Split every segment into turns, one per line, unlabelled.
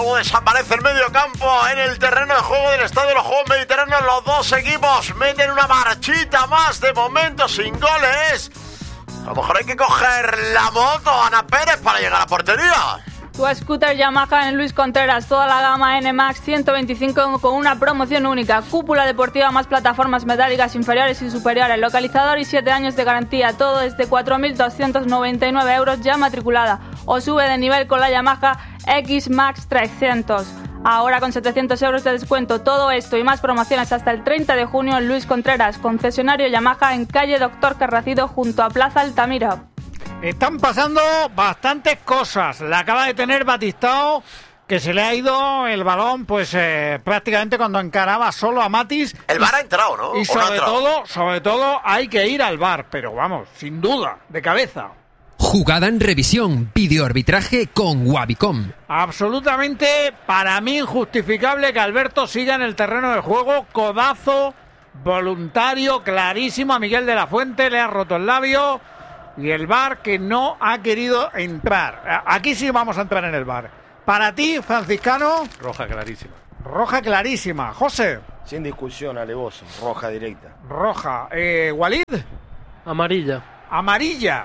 Luego desaparece el medio campo en el terreno de juego del Estadio de los Juegos Mediterráneos. Los dos equipos meten una marchita más de momento sin goles. A lo mejor hay que coger la moto, Ana Pérez, para llegar a la portería.
Tu scooter Yamaha en Luis Contreras, toda la gama NMAX 125 con una promoción única. Cúpula deportiva más plataformas metálicas inferiores y superiores. Localizador y 7 años de garantía. Todo desde 4.299 euros ya matriculada. O sube de nivel con la Yamaha X-Max 300. Ahora con 700 euros de descuento. Todo esto y más promociones hasta el 30 de junio en Luis Contreras, concesionario Yamaha en calle Doctor Carracido junto a Plaza Altamira.
Están pasando bastantes cosas. La acaba de tener Batistao, que se le ha ido el balón pues prácticamente cuando encaraba solo a Matis.
El VAR ha entrado, ¿no?
Y sobre todo hay que ir al VAR, pero vamos, sin duda, de cabeza.
Jugada en revisión, videoarbitraje con Wavicom.
Absolutamente, para mí, injustificable que Alberto siga en el terreno de juego. Codazo voluntario, clarísimo, a Miguel de la Fuente, le ha roto el labio. Y el VAR que no ha querido entrar. Aquí sí vamos a entrar en el VAR. Para ti, franciscano.
Roja clarísima.
Roja clarísima. José.
Sin discusión, alevoso. Roja directa.
Roja. Walid.
Amarilla.
Amarilla.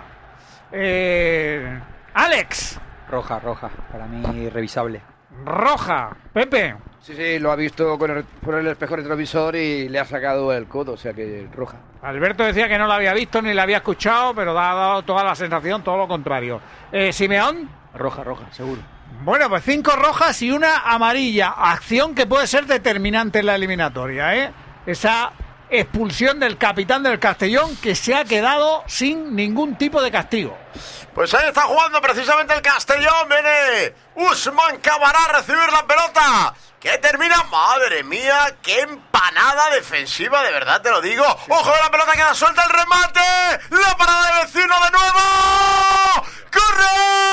Alex.
Roja. Para mí, revisable.
Roja. Pepe.
Sí, lo ha visto por el espejo retrovisor y le ha sacado el codo, o sea que roja.
Alberto decía que no lo había visto ni lo había escuchado, pero ha dado toda la sensación, todo lo contrario. Simeón.
Roja, seguro.
Bueno, pues 5 rojas y una amarilla. Acción que puede ser determinante en la eliminatoria, ¿eh? Esa expulsión del capitán del Castellón que se ha quedado sin ningún tipo de castigo.
Pues ahí está jugando precisamente el Castellón. Viene Usman Camará a recibir la pelota. Que termina, madre mía, qué empanada defensiva, de verdad te lo digo. Ojo de la pelota, queda suelta el remate. La parada de Vecino de nuevo. ¡Corre!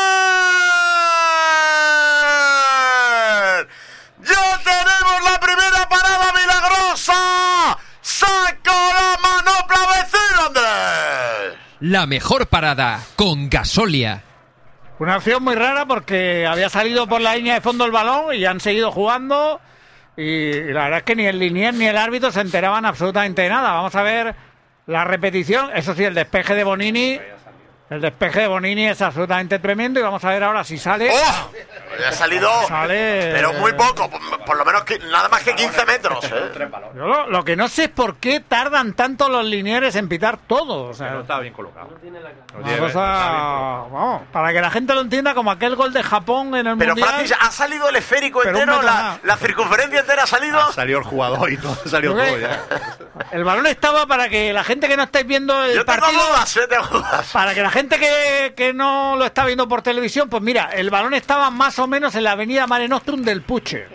¡Ya tenemos la primera parada milagrosa! ¡Sacó la manopla Vecino, Andrés!
La mejor parada con Gasolia.
Una acción muy rara porque había salido por la línea de fondo el balón y han seguido jugando y la verdad es que ni el linier ni el árbitro se enteraban absolutamente de nada. Vamos a ver la repetición. Eso sí, el despeje de Bonini. El despeje de Bonini es absolutamente tremendo y vamos a ver ahora si sale.
¡Oh! Ha salido, pero muy poco, por lo menos nada más que 15 metros.
Yo lo que no sé es por qué tardan tanto los linieres en pitar todo. O sea,
no estaba bien colocado.
Una cosa, vamos, para que la gente lo entienda, como aquel gol de Japón en el
Pero
Mundial.
Francis, ¿ha salido el esférico entero? ¿La circunferencia entera ha salido?
Salió el jugador y todo, salió todo ya.
El balón estaba para que la gente que no estáis viendo el partido.
Tengo dudas.
Para que la gente que no lo está viendo por televisión, pues mira, el balón estaba más o menos en la avenida Mare Nostrum del Puche.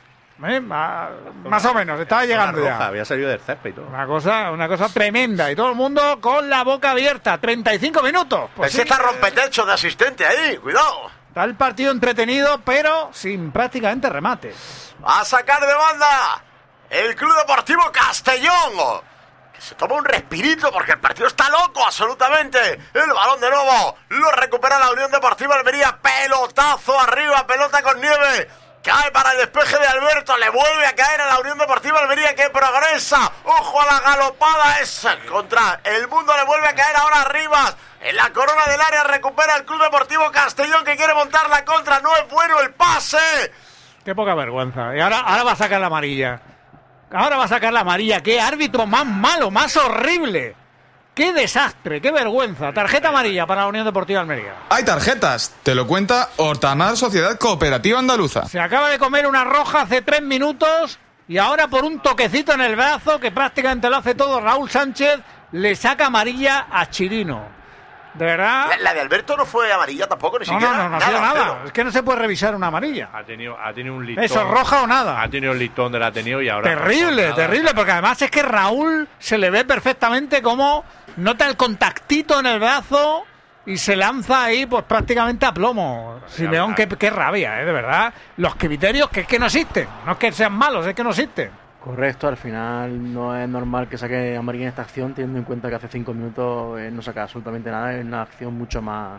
Más o menos, estaba llegando
roja,
ya.
Había salido del césped y todo.
Una cosa tremenda. Y todo el mundo con la boca abierta. 35 minutos.
Pues sí, está rompetecho de asistente ahí, cuidado.
Está el partido entretenido, pero sin prácticamente remate.
Va a sacar de banda el Club Deportivo Castellón. Que se toma un respirito porque el partido está loco absolutamente. El balón de nuevo lo recupera la Unión Deportiva Almería. Pelotazo arriba, pelota con nieve. Cae para el despeje de Alberto. Le vuelve a caer a la Unión Deportiva Almería que progresa. Ojo a la galopada esa. Contra el mundo le vuelve a caer ahora arriba. En la corona del área recupera el Club Deportivo Castellón que quiere montar la contra. No es bueno el pase.
Qué poca vergüenza. Y ahora va a sacar la amarilla. Ahora va a sacar la amarilla. Qué árbitro más malo, más horrible. ¡Qué desastre! ¡Qué vergüenza! Tarjeta amarilla para la Unión Deportiva Almería.
Hay tarjetas. Te lo cuenta Hortamar Sociedad Cooperativa Andaluza.
Se acaba de comer una roja hace 3 minutos y ahora por un toquecito en el brazo, que prácticamente lo hace todo Raúl Sánchez, le saca amarilla a Chirino. De verdad.
La de Alberto no fue amarilla tampoco, ni siquiera.
No ha sido nada. Es que no se puede revisar una amarilla.
Ha tenido un listón.
Eso, roja o nada.
Ha tenido el listón del Ateneo y ahora.
Terrible, porque además es que Raúl se le ve perfectamente como nota el contactito en el brazo y se lanza ahí pues prácticamente a plomo. Simeón, qué rabia, de verdad. Los criterios que es que no existen. No es que sean malos, es que no existen.
Correcto, al final no es normal que saque amarilla en esta acción, teniendo en cuenta que hace 5 minutos no saca absolutamente nada, es una acción mucho más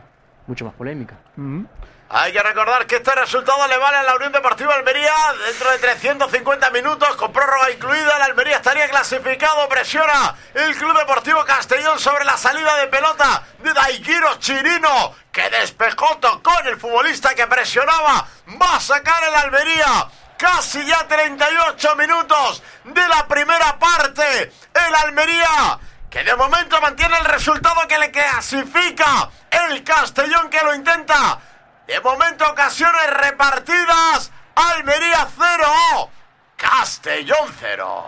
mucho más polémica.
Hay que recordar que este resultado le vale a la Unión Deportiva Almería dentro de 350 minutos, con prórroga incluida. El Almería estaría clasificado. Presiona el Club Deportivo Castellón sobre la salida de pelota de Daikiro Chirino, que despejó, tocó en el futbolista que presionaba. Va a sacar el Almería. Casi ya 38 minutos de la primera parte. El Almería, que de momento mantiene el resultado que le clasifica. El Castellón, que lo intenta. De momento, ocasiones repartidas. Almería 0, Castellón 0.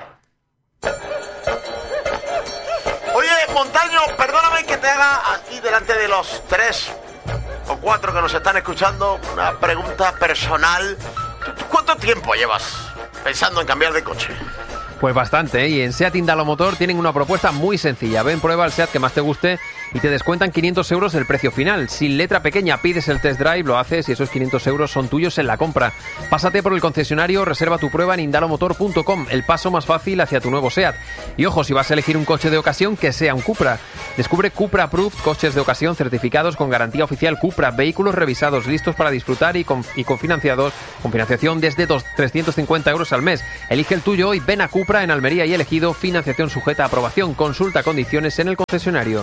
Oye, Montaño, perdóname que te haga aquí delante de los 3 o 4 que nos están escuchando una pregunta personal. ¿Tú cuánto tiempo llevas pensando en cambiar de coche?
Pues bastante, ¿eh? Y en SEAT Indalomotor tienen una propuesta muy sencilla. Ven, prueba el SEAT que más te guste y te descuentan 500 euros del precio final. Sin letra pequeña, pides el test drive, lo haces y esos 500 euros son tuyos en la compra. Pásate por el concesionario, reserva tu prueba en indalomotor.com, el paso más fácil hacia tu nuevo SEAT. Y ojo, si vas a elegir un coche de ocasión, que sea un Cupra. Descubre Cupra Approved, coches de ocasión certificados con garantía oficial Cupra, vehículos revisados, listos para disfrutar y con financiación desde 350 euros al mes. Elige el tuyo y ven a Cupra en Almería y Elegido, financiación sujeta a aprobación. Consulta condiciones en el concesionario.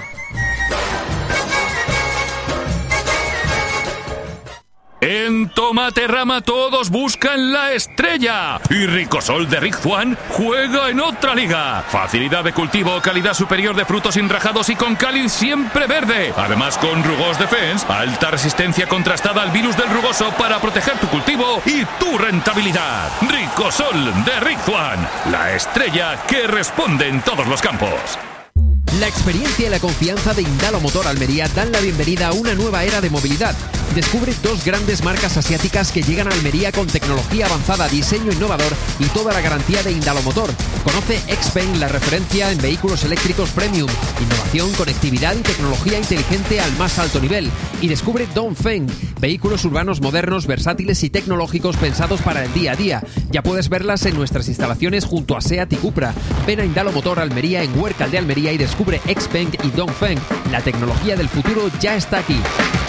En Tomaterrama todos buscan la estrella y Ricosol de Rick Juan juega en otra liga. Facilidad de cultivo, calidad superior de frutos enrajados y con cáliz siempre verde. Además con Rugos Defense, alta resistencia contrastada al virus del rugoso para proteger tu cultivo y tu rentabilidad. Ricosol de Rick Juan, la estrella que responde en todos los campos.
La experiencia y la confianza de Indalomotor Almería dan la bienvenida a una nueva era de movilidad. Descubre 2 grandes marcas asiáticas que llegan a Almería con tecnología avanzada, diseño innovador y toda la garantía de Indalomotor. Conoce Xpeng, la referencia en vehículos eléctricos premium, innovación, conectividad y tecnología inteligente al más alto nivel. Y descubre Dongfeng, vehículos urbanos modernos, versátiles y tecnológicos pensados para el día a día. Ya puedes verlas en nuestras instalaciones junto a SEAT y Cupra. Ven a Indalomotor Almería en Huércal de Almería y descubre Xpeng y Dongfeng. La tecnología del futuro ya está aquí.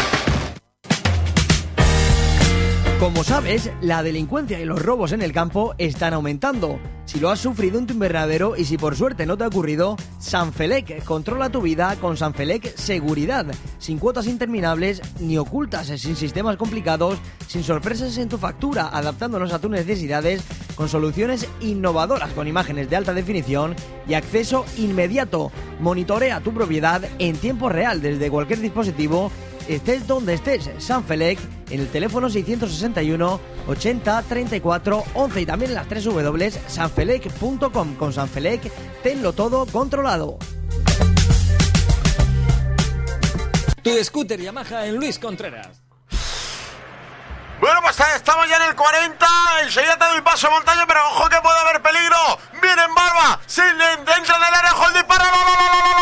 Como sabes, la delincuencia y los robos en el campo están aumentando. Si lo has sufrido en tu invernadero y si por suerte no te ha ocurrido, Sanfelec controla tu vida con Sanfelec Seguridad. Sin cuotas interminables ni ocultas, sin sistemas complicados, sin sorpresas en tu factura, adaptándonos a tus necesidades con soluciones innovadoras con imágenes de alta definición y acceso inmediato. Monitorea tu propiedad en tiempo real desde cualquier dispositivo, estés donde estés. Sanfelec en el teléfono 661 80 34 11 y también en las 3 sanfelec.com. Con Sanfelec, tenlo todo controlado.
Tu scooter Yamaha en Luis Contreras.
Bueno, pues estamos ya en el 40. Enseguida te doy paso, Montaño, pero ojo que puede haber peligro. Viene en barba, se entra en el área, hold